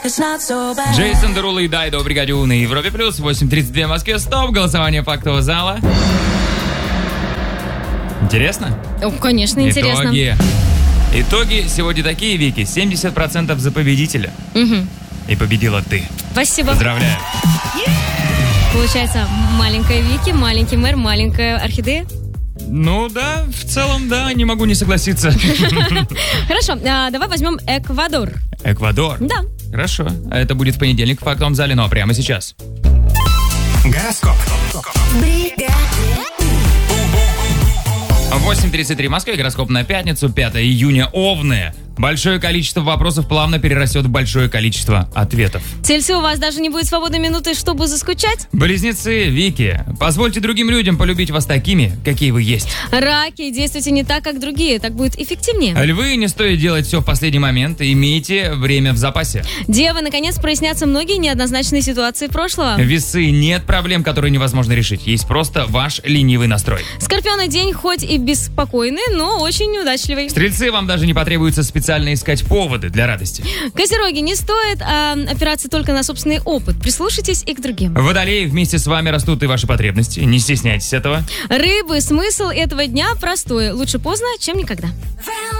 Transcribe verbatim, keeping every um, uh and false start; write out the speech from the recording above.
Джейсон Деруло и Дайдо в бригаде У на Европе плюс. восемь тридцать два в Москве. Стоп. Голосование фактового зала. Интересно? О, конечно, интересно. Итоги. Итоги сегодня такие, Вики. семьдесят процентов за победителя. Угу. И победила ты. Спасибо. Поздравляю. Получается, маленькая Вики, маленький мэр, маленькая орхидея. Ну да, в целом да, не могу не согласиться. Хорошо, а, давай возьмем Эквадор. Эквадор? Да. Хорошо. Это будет в понедельник в фактовом зале, но прямо сейчас. Гороскоп. восемь тридцать три в Москве, гороскоп на пятницу, пятое июня, Овны. Большое количество вопросов плавно перерастет в большое количество ответов. Тельцы, у вас даже не будет свободной минуты, чтобы заскучать? Близнецы, Вики, позвольте другим людям полюбить вас такими, какие вы есть. Раки, действуйте не так, как другие, так будет эффективнее. Львы, не стоит делать все в последний момент, имейте время в запасе. Девы, наконец прояснятся многие неоднозначные ситуации прошлого. Весы, нет проблем, которые невозможно решить, есть просто ваш ленивый настрой. Скорпионы, день хоть и беспокойный, но очень неудачливый. Стрельцы, вам даже не потребуется специально искать поводы для радости. Козероги, не стоит а, опираться только на собственный опыт. Прислушайтесь и к другим. Водолеи, вместе с вами растут и ваши потребности. Не стесняйтесь этого. Рыбы, смысл этого дня простой. Лучше поздно, чем никогда.